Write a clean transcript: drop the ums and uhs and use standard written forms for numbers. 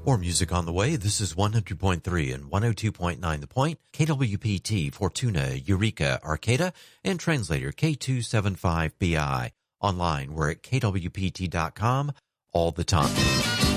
More music on the way. This is 100.3 and 102.9 The Point, KWPT, Fortuna, Eureka, Arcata, and translator K275BI. Online, we're at kwpt.com all the time.